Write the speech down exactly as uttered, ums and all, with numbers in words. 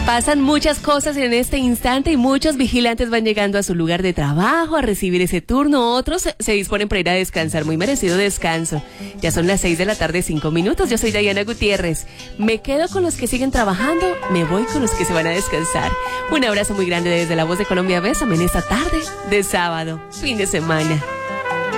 Pasan muchas cosas en este instante y muchos vigilantes van llegando a su lugar de trabajo a recibir ese turno. Otros se disponen para ir a descansar. Muy merecido descanso. Ya son las seis de la tarde, cinco minutos. Yo soy Diana Gutiérrez. Me quedo con los que siguen trabajando. Me voy con los que se van a descansar. Un abrazo muy grande desde La Voz de Colombia. Bésame en esta tarde de sábado, fin de semana.